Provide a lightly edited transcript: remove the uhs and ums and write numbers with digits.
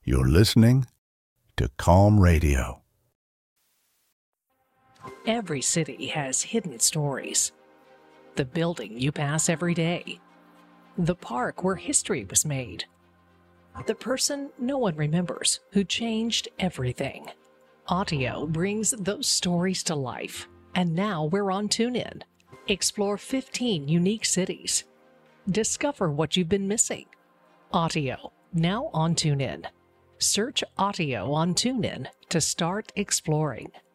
You're listening to Calm Radio. Every city has hidden stories. The building you pass every day. The park where history was made. The person no one remembers who changed everything. Audio brings those stories to life. And now we're on TuneIn. Explore 15 unique cities. Discover what you've been missing. Audio, now on TuneIn. Search Audio on TuneIn to start exploring.